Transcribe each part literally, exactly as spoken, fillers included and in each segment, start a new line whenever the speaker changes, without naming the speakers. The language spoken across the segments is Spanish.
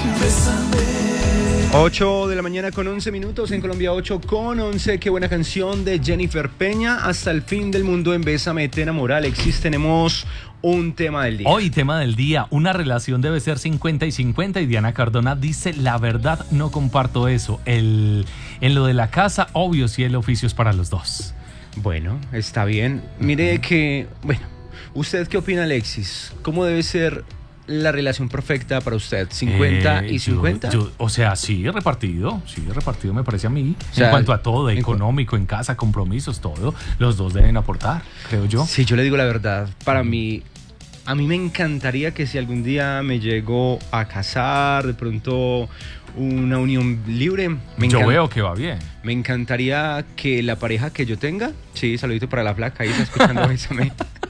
ocho de la mañana con once minutos, en Colombia ocho con once. Qué buena canción de Jennifer Peña, Hasta el fin del mundo en Bésame Te Enamora. Alexis, tenemos un tema del día.
Hoy, tema del día, una relación debe ser cincuenta y cincuenta, y Diana Cardona dice, la verdad no comparto eso. El, en lo de la casa, obvio, si el oficio es para los dos.
Bueno, está bien. Mire que, bueno, ¿usted qué opina, Alexis? ¿Cómo debe ser la relación perfecta para usted? ¿cincuenta
Eh,
y cincuenta?
Yo, yo, o sea, sí, repartido, sí, repartido me parece a mí.
O sea,
en cuanto a todo,
en
económico, en casa, compromisos, todo, los dos deben aportar, creo yo.
Sí, yo le digo la verdad, para mí, a mí me encantaría que si algún día me llego a casar, de pronto una unión libre, me
Yo
encant-
veo que va bien.
me encantaría que la pareja que yo tenga, sí, saludito para la flaca, ahí está escuchando Bésame.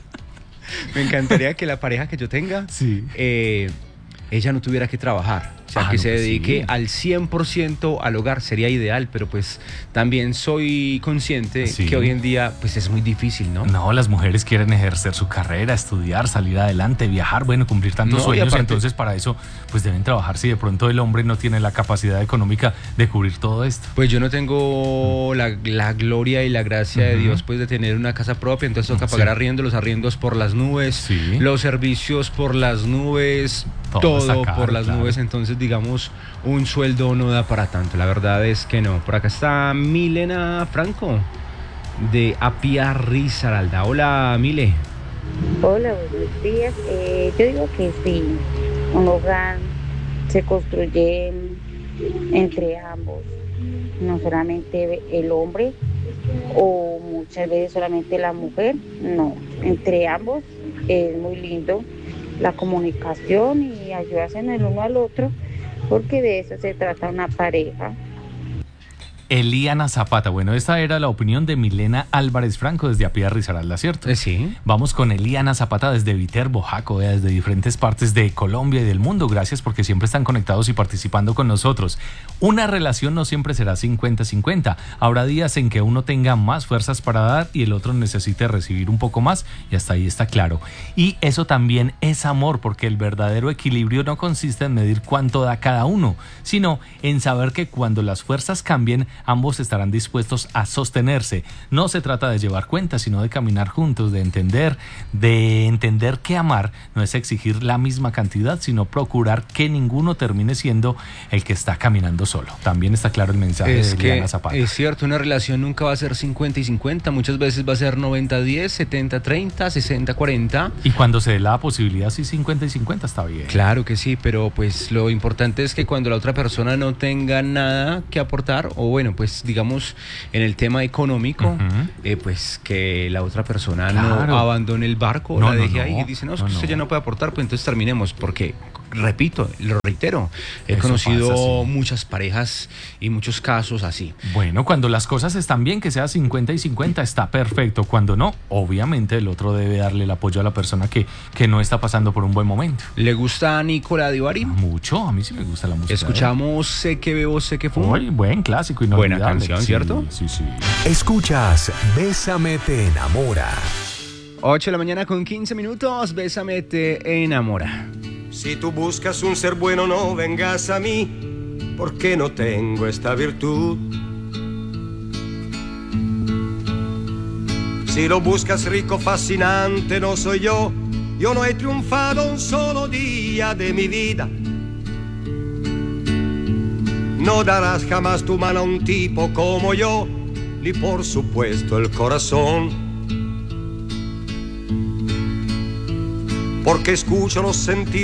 Me encantaría que la pareja que yo tenga,
Sí.
eh, ella no tuviera que trabajar. O sea,
Ah,
que
no,
se
pues
dedique
sí.
al cien por ciento al hogar sería ideal, pero pues también soy consciente
Sí.
que hoy en día pues es muy difícil, ¿no?
No, las mujeres quieren ejercer su carrera, estudiar, salir adelante, viajar, bueno, cumplir tantos
No, y
sueños,
aparte-
entonces para eso pues deben trabajar si de pronto el hombre no tiene la capacidad económica de cubrir todo esto.
Pues yo no tengo la, la gloria y la gracia de
Ujú.
Dios pues de tener una casa propia, entonces toca
Sí.
pagar arriendo, los arriendos por las nubes,
Sí.
los servicios por las nubes,
Todo
todo,
está caro,
por las
claro.
nubes, entonces digamos un sueldo no da para tanto, la verdad es que no. Por acá está Milena Franco de Apia Risaralda. Hola, Mile.
Hola, buenos días. Eh, yo digo que sí, un hogar se construye entre ambos, no solamente el hombre o muchas veces solamente la mujer, no, entre ambos es muy lindo la comunicación y ayudarse en el uno al otro, porque de eso se trata una pareja.
Eliana Zapata, bueno, esta era la opinión de Milena Álvarez Franco desde Apia Risaralda, ¿cierto?
Eh, sí.
Vamos con Eliana Zapata desde Viterbo, Jaco, eh, desde diferentes partes de Colombia y del mundo. Gracias porque siempre están conectados y participando con nosotros. Una relación no siempre será cincuenta cincuenta. Habrá días en que uno tenga más fuerzas para dar y el otro necesite recibir un poco más, y hasta ahí está claro. Y eso también es amor, porque el verdadero equilibrio no consiste en medir cuánto da cada uno, sino en saber que cuando las fuerzas cambien, ambos estarán dispuestos a sostenerse. No se trata de llevar cuentas, sino de caminar juntos, de entender, de entender que amar no es exigir la misma cantidad, sino procurar que ninguno termine siendo el que está caminando solo. También está claro el mensaje
Es
de
que
Eliana Zapata.
es cierto, una relación nunca va a ser cincuenta y cincuenta, muchas veces va a ser noventa diez, setenta treinta, sesenta cuarenta.
Y cuando se dé la posibilidad, sí, cincuenta y cincuenta está bien.
Claro que sí, pero pues lo importante es que cuando la otra persona no tenga nada que aportar, o bueno, pues digamos en el tema económico,
Ujú.
eh, pues que la otra persona
Claro.
no abandone el barco,
No,
la
no,
deje
no.
ahí y dice, no, es que
No,
usted
no.
ya no puede aportar, pues entonces terminemos, porque, repito, lo reitero, he
Eso
conocido
pasa, sí.
muchas parejas y muchos casos así.
Bueno, cuando las cosas están bien, que sea cincuenta y cincuenta, está perfecto. Cuando no, obviamente el otro debe darle el apoyo a la persona que, que no está pasando por un buen momento.
¿Le gusta Nicola Divari?
Mucho, a mí sí me gusta la música.
Escuchamos Sé que bebo, sé que fumo.
Uy, buen clásico,
Buena
inolvidable.
canción,
Sí,
¿cierto?
Sí, sí.
Escuchas Bésame Te Enamora.
ocho de la mañana con quince minutos, Bésame Te Enamora.
Si tú buscas un ser bueno, no vengas a mí, porque no tengo esta virtud. Si lo buscas rico, fascinante, no soy yo. Yo no he triunfado un solo día de mi vida. No darás jamás tu mano a un tipo como yo, ni por supuesto el corazón. Porque escucho los sentidos